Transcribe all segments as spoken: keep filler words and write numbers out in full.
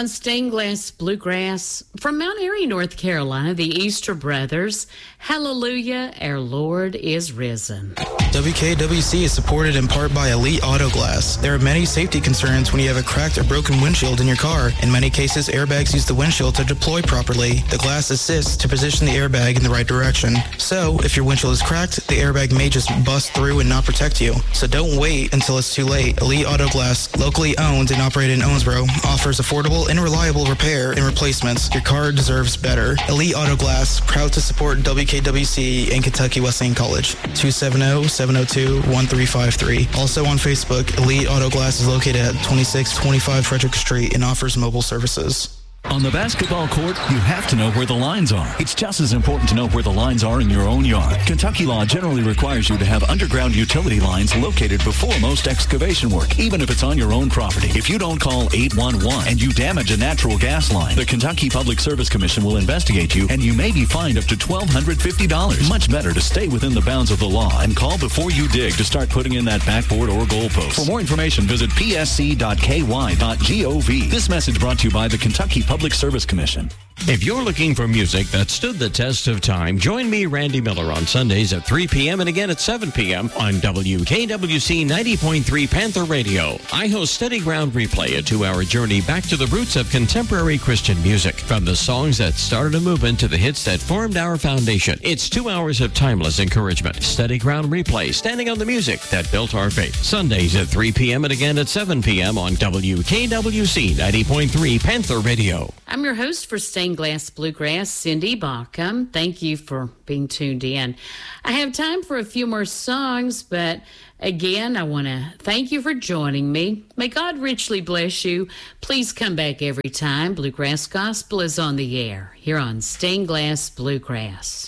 On Stained Glass Bluegrass, from Mount Airy, North Carolina, the Easter Brothers, Hallelujah, our Lord is risen. W K W C is supported in part by Elite Auto Glass. There are many safety concerns when you have a cracked or broken windshield in your car. In many cases, airbags use the windshield to deploy properly. The glass assists to position the airbag in the right direction. So, if your windshield is cracked, the airbag may just bust through and not protect you. So don't wait until it's too late. Elite Auto Glass, locally owned and operated in Owensboro, offers affordable and reliable repair and replacements. Your car deserves better. Elite Auto Glass, proud to support W K W C and Kentucky Wesleyan College. two seven zero, seven zero two, one three five three. Also on Facebook, Elite Auto Glass is located at twenty-six twenty-five Frederick Street and offers mobile services. On the basketball court, you have to know where the lines are. It's just as important to know where the lines are in your own yard. Kentucky law generally requires you to have underground utility lines located before most excavation work, even if it's on your own property. If you don't call eight one one and you damage a natural gas line, the Kentucky Public Service Commission will investigate you, and you may be fined up to one thousand two hundred fifty dollars. Much better to stay within the bounds of the law and call before you dig to start putting in that backboard or goalpost. For more information, visit p s c dot k y dot gov. This message brought to you by the Kentucky Public Service Commission. If you're looking for music that stood the test of time, join me, Randy Miller, on Sundays at three p.m. and again at seven p.m. on W K W C ninety point three Panther Radio. I host Steady Ground Replay, a two-hour journey back to the roots of contemporary Christian music. From the songs that started a movement to the hits that formed our foundation, it's two hours of timeless encouragement. Steady Ground Replay, standing on the music that built our faith. Sundays at three p.m. and again at seven p.m. on W K W C ninety point three Panther Radio. I'm your host for Stained Glass Bluegrass, Cindy Baucom. Thank you for being tuned in. I have time for a few more songs, but again, I want to thank you for joining me. May God richly bless you. Please come back every time Bluegrass Gospel is on the air, here on Stained Glass Bluegrass.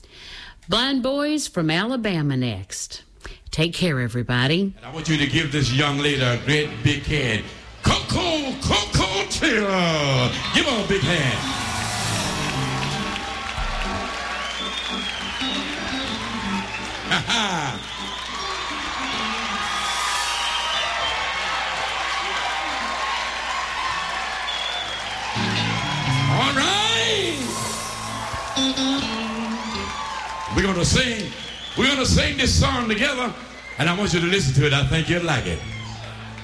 Blind Boys from Alabama next. Take care, everybody. And I want you to give this young lady a great big hand. Coco, Coco Taylor. Give her a big hand. Ha ha. All right. We're going to sing. We're going to sing this song together, and I want you to listen to it. I think you'll like it.